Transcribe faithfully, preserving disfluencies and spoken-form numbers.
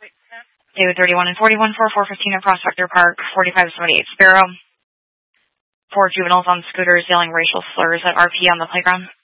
David thirty-one and forty-one for four fifteen at Prospector Park, forty-five seventy-eight Sparrow. Four juveniles on scooters yelling racial slurs at R P on the playground.